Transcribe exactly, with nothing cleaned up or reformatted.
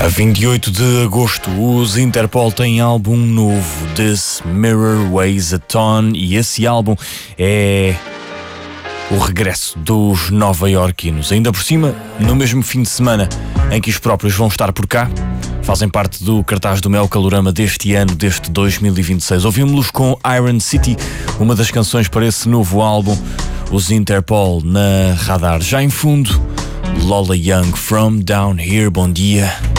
A vinte e oito de agosto, os Interpol têm álbum novo, This Mirror Weighs a Ton, e esse álbum é o regresso dos nova-iorquinos. Ainda por cima, no mesmo fim de semana em que os próprios vão estar por cá, fazem parte do cartaz do Mel Calorama deste ano, deste dois mil e vinte e seis. Ouvimos-los com Iron City, uma das canções para esse novo álbum, os Interpol na Radar. Já em fundo, Lola Young, From Down Here. Bom dia.